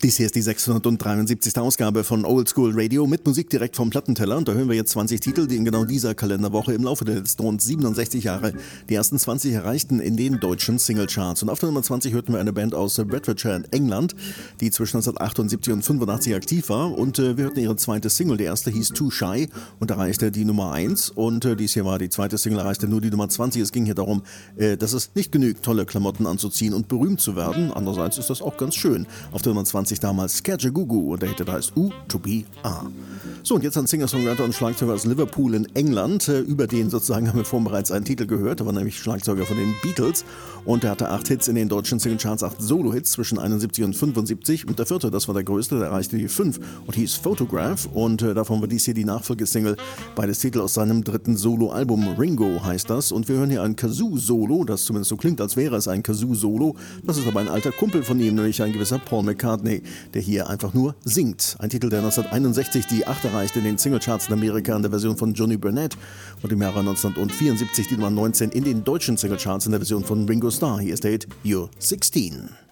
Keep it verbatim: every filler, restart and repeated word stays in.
Dies hier ist die sechshundertdreiundsiebzigste Ausgabe von Old School Radio mit Musik direkt vom Plattenteller. Und da hören wir jetzt zwanzig Titel, die in genau dieser Kalenderwoche im Laufe der letzten rund siebenundsechzig Jahre die ersten zwanzig erreichten in den deutschen Singlecharts. Und auf der Nummer zwanzig hörten wir eine Band aus Bedfordshire in England, die zwischen neunzehnhundertachtundsiebzig und fünfundachtzig aktiv war. Und äh, wir hörten ihre zweite Single, die erste hieß Too Shy und erreichte die Nummer eins. Und äh, dies hier war die zweite Single, erreichte nur die Nummer zwanzig. Es ging hier darum, äh, dass es nicht genügt, tolle Klamotten anzuziehen und berühmt zu werden. Andererseits ist das auch ganz schön. Auf der Nummer zwanzig damals Kajagoogoo und der Hit heißt U to Be A. So, und jetzt ein Singer-Songwriter und Schlagzeuger aus Liverpool in England. Über den sozusagen haben wir vorhin bereits einen Titel gehört. Er war nämlich Schlagzeuger von den Beatles und er hatte acht Hits in den deutschen Singlecharts, acht Solo-Hits zwischen einundsiebzig und fünfundsiebzig. Und der vierte, das war der größte, der erreichte die fünf und hieß Photograph. Und äh, davon war dies hier die Nachfolgesingle, beides Titel aus seinem dritten Solo-Album. Ringo heißt das. Und wir hören hier ein Kazoo-Solo, das zumindest so klingt, als wäre es ein Kazoo-Solo. Das ist aber ein alter Kumpel von ihm, nämlich ein gewisser Paul McCartney, der hier einfach nur singt. Ein Titel, der neunzehnhunderteinundsechzig die acht erreichte in den Singlecharts in Amerika in der Version von Johnny Burnett und im Jahre neunzehnhundertvierundsiebzig die Nummer neunzehn in den deutschen Singlecharts in der Version von Ringo Starr. Hier ist der Hit You're sixteen.